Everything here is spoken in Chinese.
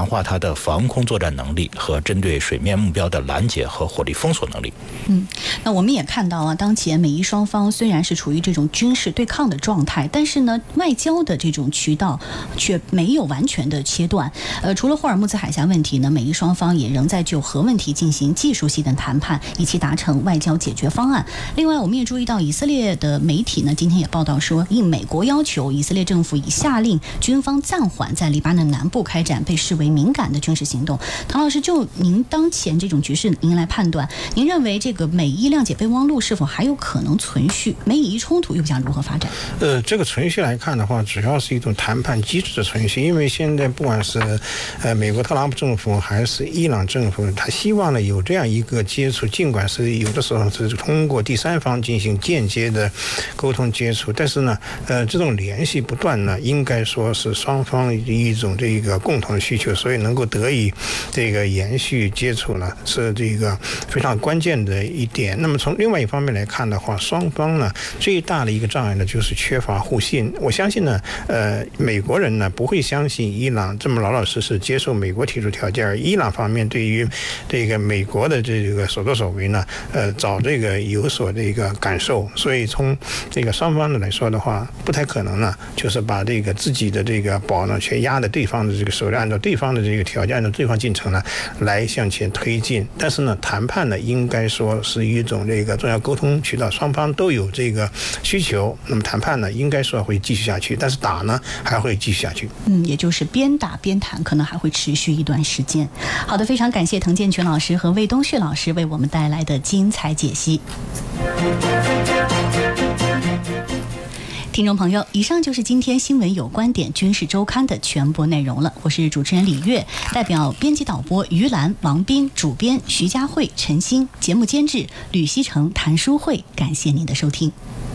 强化它的防空作战能力和针对水面目标的拦截和火力封锁能力。 那我们也看到啊，当前美伊双方虽然是处于这种军事对抗的状态，但是呢，外交的这种渠道却没有完全的切断。除了霍尔木兹海峡问题呢，美伊双方也仍在就核问题进行技术性的谈判，以期达成外交解决方案。另外，我们也注意到以色列的媒体呢，今天也报道说，应美国要求，以色列政府已下令军方暂缓在黎巴嫩南部开展被视为敏感的军事行动。唐老师，就您当前这种局势，您来判断，您认为这个美伊谅解备忘录是否还有可能存续？美以伊冲突又将如何发展？ 这个存续来看的话，主要是一种谈判机制的存续，因为现在不管是美国特朗普政府还是伊朗政府，他希望呢有这样一个接触，尽管是有的时候是通过第三方进行间接的沟通接触，但是呢，这种联系不断呢，应该说是双方一种这个共同的需求，所以能够得以这个延续接触呢，是这个非常关键的一点。那么从另外一方面来看的话，双方呢最大的一个障碍呢就是缺乏互信。我相信呢，美国人呢不会相信伊朗这么老老实实接受美国提出条件，而伊朗方面对于这个美国的这个所作所为呢，早这个有所这个感受，所以从这个双方的来说的话，不太可能呢，就是把这个自己的这个宝呢全压在对方的这个手里，按照对方的这个条件，按照对方进程呢来向前推进。但是呢，谈判呢应该说是一种这个重要沟通渠道，双方都有这个需求，那么谈判呢应该说会继续下去，但是打呢还会继续下去。 也就是边打边谈，可能还会持续一段时间。好的，非常感谢滕建全老师和魏东旭老师为我们带来的精彩解析。听众朋友，以上就是今天新闻有观点军事周刊的全部内容了。我是主持人李月，代表编辑导播于兰、王斌，主编徐佳慧、陈星，节目监制吕希成、谭淑慧，感谢您的收听。